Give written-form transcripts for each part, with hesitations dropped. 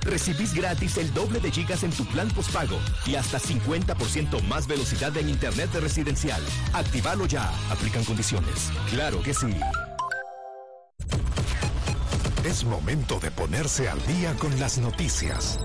recibís gratis el doble de gigas en tu plan postpago y hasta 50% más velocidad en internet residencial. Actívalo ya. Aplican condiciones. Claro que sí. Es momento de ponerse al día con las noticias.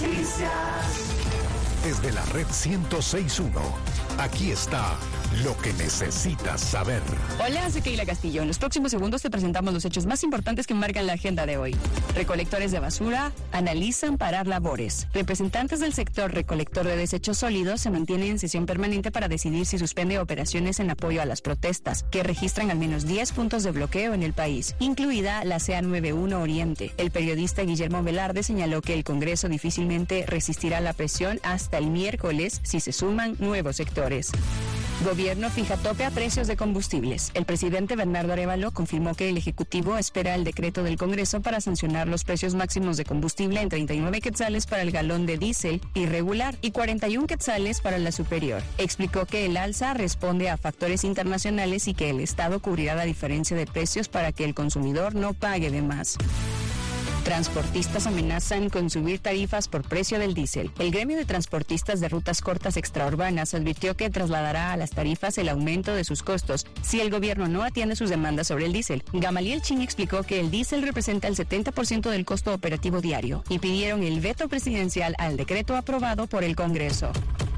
Desde la red 106.1, aquí está lo que necesitas saber. Hola, soy Keila Castillo. En los próximos segundos te presentamos los hechos más importantes que marcan la agenda de hoy. Recolectores de basura analizan parar labores. Representantes del sector recolector de desechos sólidos se mantienen en sesión permanente para decidir si suspende operaciones en apoyo a las protestas, que registran al menos 10 puntos de bloqueo en el país, incluida la CA 91 Oriente. El periodista Guillermo Velarde señaló que el Congreso difícilmente resistirá la presión hasta el miércoles si se suman nuevos sectores. Gobierno fija tope a precios de combustibles. El presidente Bernardo Arévalo confirmó que el Ejecutivo espera el decreto del Congreso para sancionar los precios máximos de combustible en 39 quetzales para el galón de diésel irregular y 41 quetzales para la superior. Explicó que el alza responde a factores internacionales y que el Estado cubrirá la diferencia de precios para que el consumidor no pague de más. Transportistas amenazan con subir tarifas por precio del diésel. El gremio de transportistas de rutas cortas extraurbanas advirtió que trasladará a las tarifas el aumento de sus costos si el gobierno no atiende sus demandas sobre el diésel. Gamaliel Chin explicó que el diésel representa el 70% del costo operativo diario y pidieron el veto presidencial al decreto aprobado por el Congreso.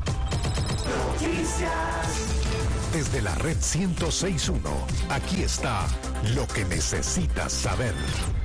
Desde la red 106.1, aquí está lo que necesitas saber.